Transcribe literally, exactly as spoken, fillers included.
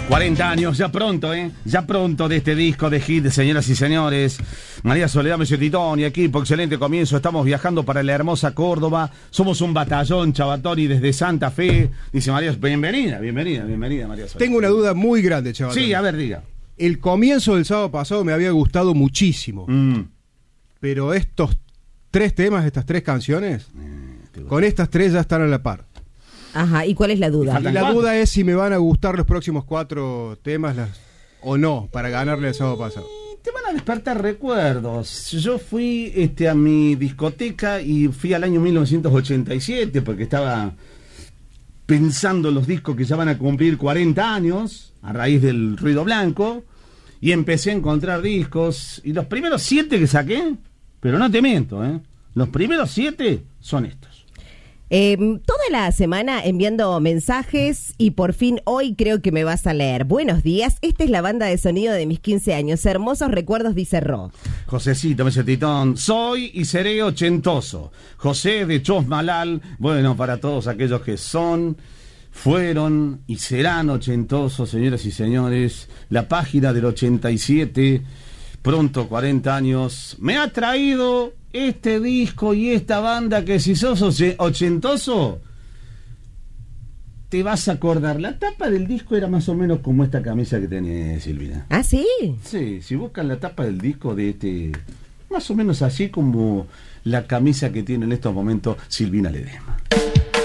cuarenta años, ya pronto, ¿eh? Ya pronto de este disco de hit, señoras y señores. María Soledad Mesetitón y equipo, excelente comienzo. Estamos viajando para la hermosa Córdoba. Somos un batallón, Chavatori, desde Santa Fe. Dice María, bienvenida, bienvenida, bienvenida, María Soledad. Tengo una duda muy grande, Chavatori. Sí, a ver, diga. El comienzo del sábado pasado me había gustado muchísimo. Mm. Pero estos tres temas, estas tres canciones, eh, con estas tres ya están a la par. Ajá, ¿y cuál es la duda? Y la cuatro? duda es si me van a gustar los próximos cuatro temas las, o no, para ganarle el sábado pasado. Te van a despertar recuerdos. Yo fui este, a mi discoteca y fui al año mil novecientos ochenta y siete porque estaba pensando en los discos que ya van a cumplir cuarenta años a raíz del Ruido Blanco, y empecé a encontrar discos, y los primeros siete que saqué, pero no te miento, ¿eh? Los primeros siete son estos. Eh, toda la semana enviando mensajes y por fin hoy creo que me vas a leer. Buenos días, esta es la banda de sonido de mis quince años. Hermosos recuerdos, dice Ro. Josecito Mesetitón, soy y seré ochentoso. José de Chosmalal, bueno, para todos aquellos que son, fueron y serán ochentosos, señoras y señores. La página del ochenta y siete, pronto cuarenta años, me ha traído este disco y esta banda que si sos ochentoso te vas a acordar. La tapa del disco era más o menos como esta camisa que tiene Silvina. ¿Ah, sí? Sí, si buscan la tapa del disco de este, más o menos así como la camisa que tiene en estos momentos Silvina Ledesma.